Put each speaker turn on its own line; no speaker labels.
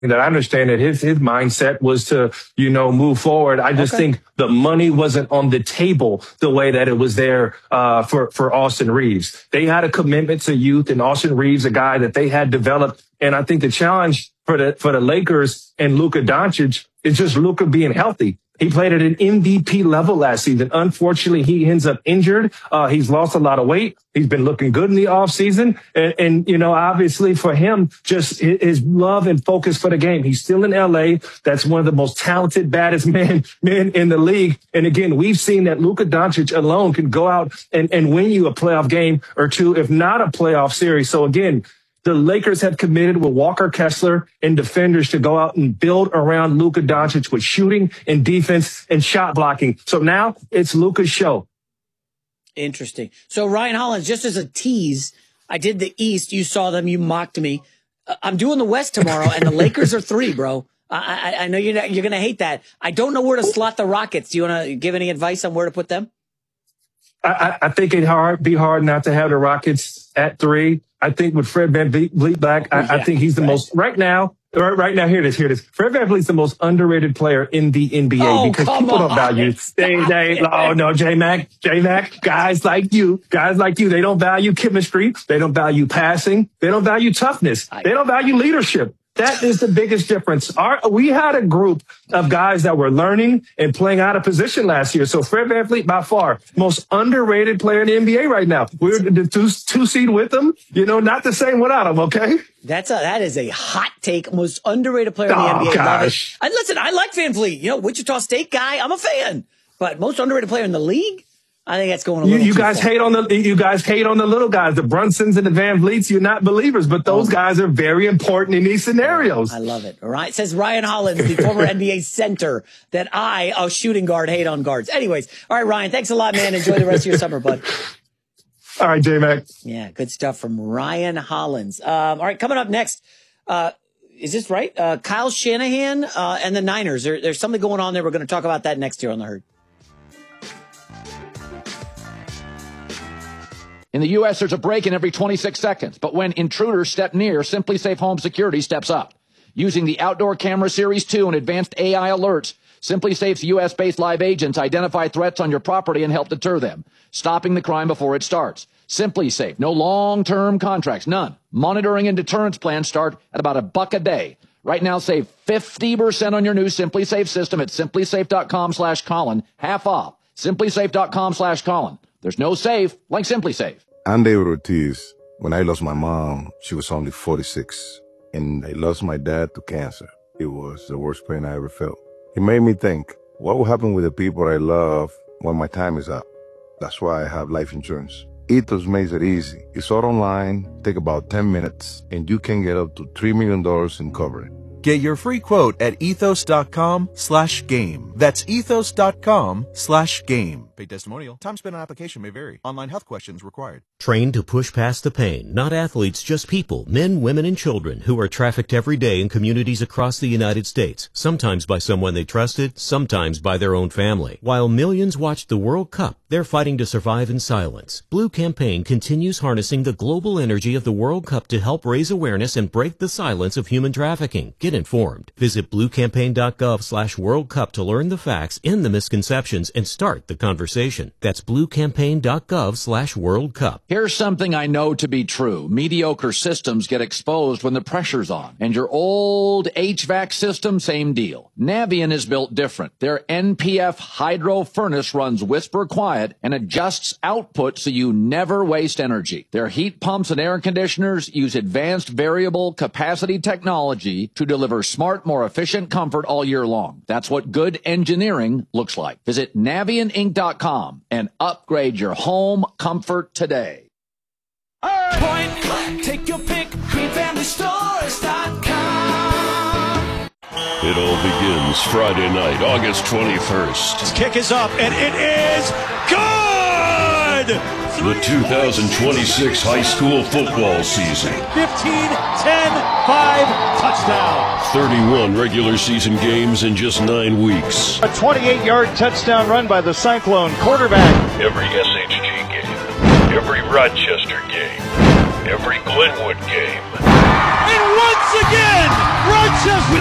that I understand that his mindset was to, move forward. I just think the money wasn't on the table the way that it was there for Austin Reeves. They had a commitment to youth, and Austin Reeves, a guy that they had developed. And I think the challenge for the Lakers and Luka Doncic is just Luka being healthy. He played at an MVP level last season. Unfortunately, he ends up injured. He's lost a lot of weight. He's been looking good in the offseason. And obviously for him, just his love and focus for the game. He's still in LA. That's one of the most talented, baddest men in the league. And again, we've seen that Luka Doncic alone can go out and win you a playoff game or two, if not a playoff series. So again, the Lakers have committed with Walker Kessler and defenders to go out and build around Luka Doncic with shooting and defense and shot blocking. So now it's Luka's show.
Interesting. So Ryan Hollins, just as a tease, I did the East. You saw them. You mocked me. I'm doing the West tomorrow, and the Lakers are 3, bro. I know you're going to hate that. I don't know where to slot the Rockets. Do you want to give any advice on where to put them?
I think it'd be hard not to have the Rockets at 3. I think with Fred VanVleet back, I think he's the most right now. Here it is. Fred VanVleet's the most underrated player in the NBA because people don't value. J-Mac, guys like you, they don't value chemistry. They don't value passing. They don't value toughness. They don't value leadership. That is the biggest difference. We had a group of guys that were learning and playing out of position last year. So Fred VanVleet, by far, most underrated player in the NBA right now. We're the two seed with him, not the same without him, okay?
That is a hot take. Most underrated player in the NBA.
Gosh.
Listen, I like VanVleet. Wichita State guy, I'm a fan. But most underrated player in the league? I think that's going a little
you guys hate on the little guys, the Brunsons and the VanVleets. You're not believers, but those guys are very important in these scenarios.
I love it. All right. Says Ryan Hollins, the former NBA center, that a shooting guard, hate on guards. Anyways. All right, Ryan, thanks a lot, man. Enjoy the rest of your summer, bud.
All right, J-Mac.
Yeah, good stuff from Ryan Hollins. All right, coming up next, is this right? Kyle Shanahan and the Niners. There's something going on there. We're going to talk about that next year on The Herd.
In the U.S., there's a break-in every 26 seconds. But when intruders step near, SimpliSafe Home Security steps up. Using the Outdoor Camera Series 2 and advanced AI alerts, SimpliSafe's U.S.-based live agents identify threats on your property and help deter them, stopping the crime before it starts. SimpliSafe, no long-term contracts, none. Monitoring and deterrence plans start at about $1 a day. Right now, save 50% on your new SimpliSafe system at SimpliSafe.com/Colin, half off. SimpliSafe.com/Colin. There's no safe like SimpliSafe.
I'm David Ortiz. When I lost my mom, she was only 46. And I lost my dad to cancer. It was the worst pain I ever felt. It made me think, what will happen with the people I love when my time is up? That's why I have life insurance. Ethos makes it easy. It's all online, take about 10 minutes, and you can get up to $3 million in coverage.
Get your free quote at ethos.com/game. That's ethos.com/game. Paid testimonial. Time spent on application may vary. Online health questions required.
Trained to push past the pain. Not athletes, just people, men, women, and children who are trafficked every day in communities across the United States. Sometimes by someone they trusted, sometimes by their own family. While millions watched the World Cup, they're fighting to survive in silence. Blue Campaign continues harnessing the global energy of the World Cup to help raise awareness and break the silence of human trafficking. Get informed. Visit bluecampaign.gov/World Cup to learn the facts, end the misconceptions, and start the conversation. That's bluecampaign.gov/World Cup.
Here's something I know to be true. Mediocre systems get exposed when the pressure's on. And your old HVAC system, same deal. Navien is built different. Their NPF hydro furnace runs whisper quiet and adjusts output so you never waste energy. Their heat pumps and air conditioners use advanced variable capacity technology to deliver smart, more efficient comfort all year long. That's what good engineering looks like. Visit NavienInc.com and upgrade your home comfort today.
Point blank. Take your pick. GreenFamilyStores.com.
It all begins Friday night, August 21st.
This kick is up, and it is good!
The 2026 high school football season.
15-10-5 touchdown.
31 regular season games in just 9 weeks.
A 28-yard touchdown run by the Cyclone quarterback.
Every SHG game, every Rochester game, every Glenwood game.
And once once again, Rochester